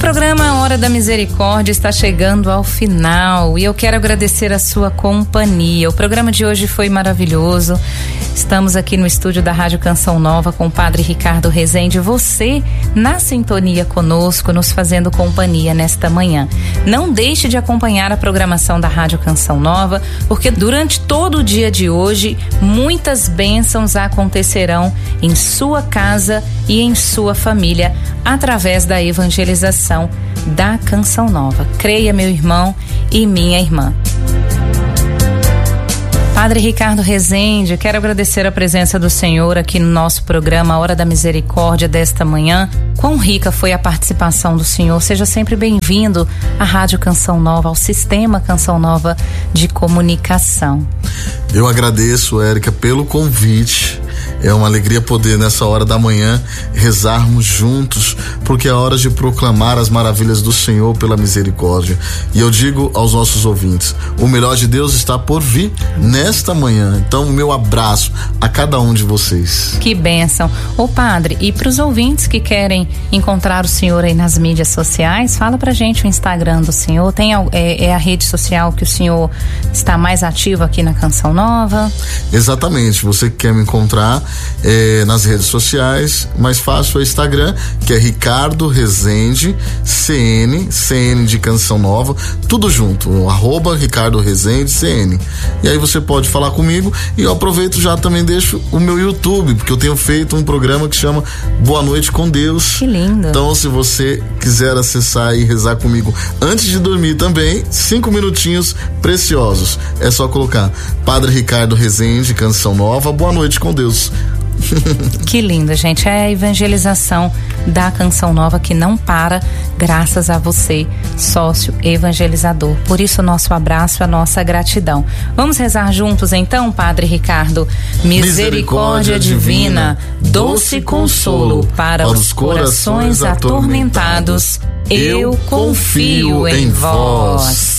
programa Hora da Misericórdia está chegando ao final e eu quero agradecer a sua companhia. O programa de hoje foi maravilhoso. Estamos aqui no estúdio da Rádio Canção Nova com o Padre Ricardo Rezende. Você na sintonia conosco, nos fazendo companhia nesta manhã. Não deixe de acompanhar a programação da Rádio Canção Nova, porque durante todo o dia de hoje, muitas bênçãos acontecerão em sua casa e em sua família, através da evangelização da Canção Nova. Creia, meu irmão e minha irmã. Padre Ricardo Rezende, quero agradecer a presença do Senhor aqui no nosso programa Hora da Misericórdia desta manhã. Quão rica foi a participação do Senhor. Seja sempre bem-vindo à Rádio Canção Nova, ao Sistema Canção Nova de Comunicação. Eu agradeço, Érica, pelo convite. É uma alegria poder, nessa hora da manhã, rezarmos juntos, porque é hora de proclamar as maravilhas do Senhor pela misericórdia. E eu digo aos nossos ouvintes, o melhor de Deus está por vir nesta manhã. Então, o meu abraço a cada um de vocês. Que bênção. Ô Padre, e para os ouvintes que querem encontrar o Senhor aí nas mídias sociais, fala pra gente o Instagram do Senhor. Tem a rede social que o Senhor está mais ativo aqui na Canção Nova? Exatamente. Você que quer me encontrar nas redes sociais, mais fácil é o Instagram, que é Ricardo Rezende CN de Canção Nova, tudo junto, @Ricardo Rezende CN. E aí você pode falar comigo, e eu aproveito já também deixo o meu YouTube, porque eu tenho feito um programa que chama Boa Noite com Deus. Que lindo. Então, se você quiser acessar e rezar comigo antes de dormir também, 5 minutinhos preciosos, é só colocar Padre Ricardo Rezende, Canção Nova, Boa Noite com Deus. Que lindo, gente. É a evangelização da Canção Nova que não para, graças a você, sócio evangelizador. Por isso, o nosso abraço, a nossa gratidão. Vamos rezar juntos então, Padre Ricardo? Misericórdia divina, doce consolo para os corações atormentados, eu confio em vós.